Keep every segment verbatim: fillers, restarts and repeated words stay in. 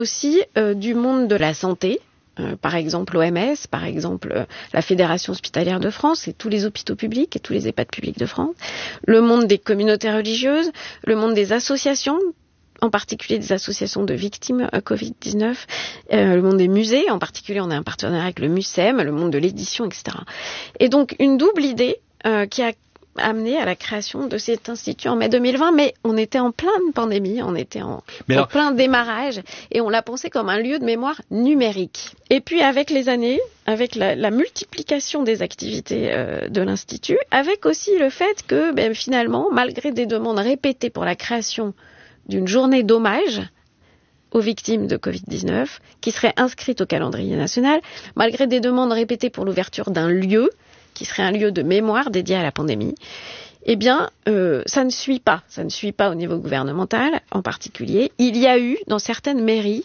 aussi euh, du monde de la santé. Euh, par exemple l'O M S, par exemple euh, la Fédération hospitalière de France et tous les hôpitaux publics et tous les EHPAD publics de France, le monde des communautés religieuses, le monde des associations, en particulier des associations de victimes euh, covid dix-neuf, euh, le monde des musées, en particulier on a un partenariat avec le MUSEM, le monde de l'édition, et cetera. Et donc une double idée euh, qui a amené à la création de cet institut en mai deux mille vingt, mais on était en pleine pandémie, on était en, alors... en plein démarrage, et on l'a pensé comme un lieu de mémoire numérique. Et puis avec les années, avec la, la multiplication des activités euh, de l'Institut, avec aussi le fait que ben, finalement, malgré des demandes répétées pour la création d'une journée d'hommage aux victimes de covid dix-neuf, qui serait inscrite au calendrier national, malgré des demandes répétées pour l'ouverture d'un lieu, qui serait un lieu de mémoire dédié à la pandémie, eh bien, euh, ça ne suit pas. Ça ne suit pas au niveau gouvernemental, en particulier. Il y a eu, dans certaines mairies,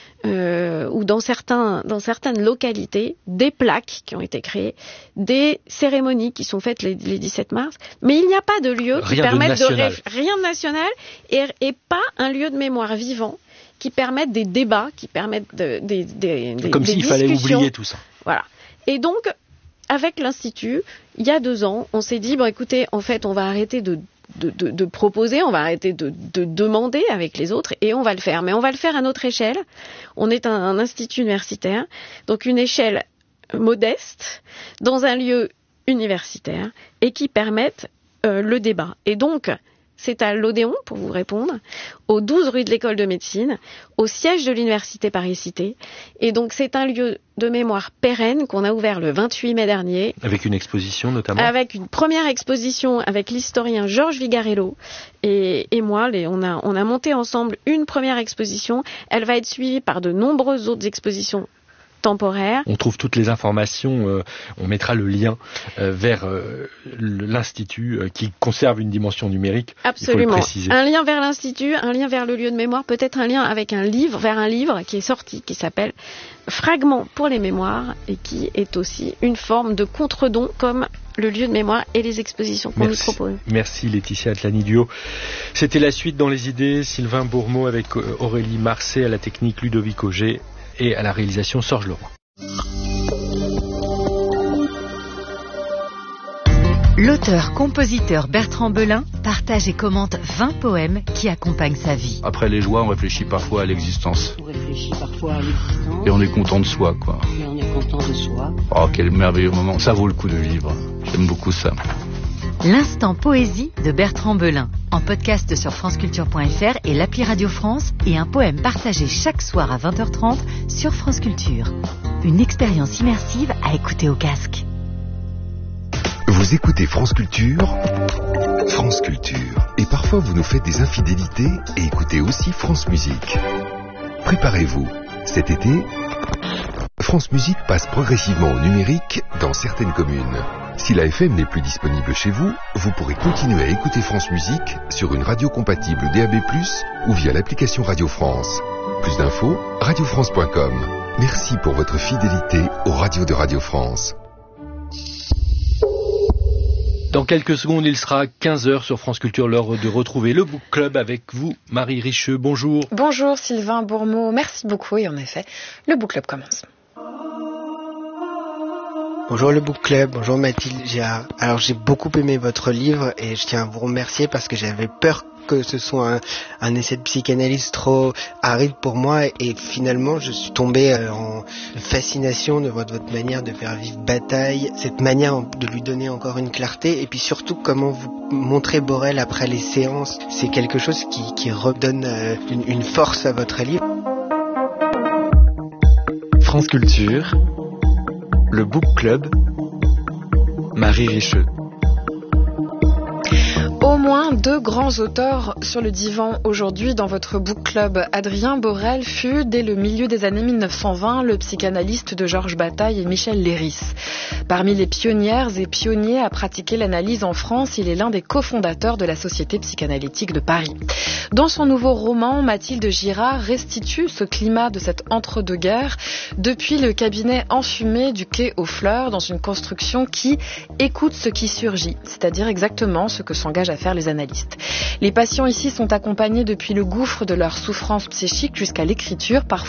euh, ou dans, certains, dans certaines localités, des plaques qui ont été créées, des cérémonies qui sont faites les, les dix-sept mars, mais il n'y a pas de lieu qui permette de... Réf- rien de national, et, et pas un lieu de mémoire vivant qui permette des débats, qui permettent de, des, des, des, Comme des s'il discussions. Fallait oublier tout ça. Voilà. Et donc... Avec l'Institut, il y a deux ans, on s'est dit, bon écoutez, en fait, on va arrêter de, de, de, de proposer, on va arrêter de, de demander avec les autres, et on va le faire. Mais on va le faire à notre échelle. On est un, un institut universitaire, donc une échelle modeste, dans un lieu universitaire, et qui permette euh, le débat. Et donc, c'est à l'Odéon, pour vous répondre, aux douze rue de l'École de médecine, au siège de l'Université Paris-Cité. Et donc, c'est un lieu de mémoire pérenne qu'on a ouvert le vingt-huit mai dernier. Avec une exposition, notamment ? Avec une première exposition avec l'historien Georges Vigarello et, et moi. Les, on, a, on a monté ensemble une première exposition. Elle va être suivie par de nombreuses autres expositions temporaire. On trouve toutes les informations, euh, on mettra le lien euh, vers euh, l'Institut euh, qui conserve une dimension numérique. Absolument. Il faut le préciser. Un lien vers l'Institut, un lien vers le lieu de mémoire, peut-être un lien avec un livre, vers un livre qui est sorti, qui s'appelle Fragments pour les mémoires et qui est aussi une forme de contre-don comme le lieu de mémoire et les expositions qu'on Merci. nous propose. Merci Laetitia Atlani-Duo. C'était la suite dans les idées. Sylvain Bourmeau avec Aurélie Marcet à la technique, Ludovic Auger et à la réalisation Sorge Laurent. L'auteur-compositeur Bertrand Belin partage et commente vingt poèmes qui accompagnent sa vie. Après les joies, on réfléchit parfois à l'existence. On réfléchit parfois à l'existence. Et on est content de soi, quoi. Et on est content de soi. Oh, quel merveilleux moment. Ça vaut le coup de vivre. J'aime beaucoup ça. L'instant poésie de Bertrand Belin, en podcast sur franceculture point f r et l'appli Radio France, et un poème partagé chaque soir à vingt heures trente sur France Culture. Une expérience immersive à écouter au casque. Vous écoutez France Culture, France Culture. Et parfois vous nous faites des infidélités et écoutez aussi France Musique. Préparez-vous, cet été, France Musique passe progressivement au numérique dans certaines communes. Si la F M n'est plus disponible chez vous, vous pourrez continuer à écouter France Musique sur une radio compatible D A B plus, ou via l'application Radio France. Plus d'infos, radio france point com. Merci pour votre fidélité aux radios de Radio France. Dans quelques secondes, il sera quinze heures sur France Culture, l'heure de retrouver le Book Club avec vous, Marie Richeux. Bonjour. Bonjour Sylvain Bourmeau, merci beaucoup. Et en effet, le Book Club commence. Bonjour le Book Club, bonjour Mathilde Géard. Alors j'ai beaucoup aimé votre livre et je tiens à vous remercier parce que j'avais peur que ce soit un, un essai de psychanalyse trop aride pour moi et finalement je suis tombé en fascination de votre, votre manière de faire vivre Bataille, cette manière de lui donner encore une clarté et puis surtout comment vous montrez Borel après les séances. C'est quelque chose qui, qui redonne une, une force à votre livre. France Culture, le Book Club, Marie Richeux. Au moins deux grands auteurs sur le divan aujourd'hui dans votre book club. Adrien Borel fut, dès le milieu des années mille neuf cent vingt, le psychanalyste de Georges Bataille et Michel Léris. Parmi les pionnières et pionniers à pratiquer l'analyse en France, il est l'un des cofondateurs de la Société psychanalytique de Paris. Dans son nouveau roman, Mathilde Girard restitue ce climat de cette entre-deux-guerres depuis le cabinet enfumé du quai aux Fleurs dans une construction qui écoute ce qui surgit, c'est-à-dire exactement ce que s'engage ménage à faire les analystes. Les patients ici sont accompagnés depuis le gouffre de leur souffrance psychique jusqu'à l'écriture, parfois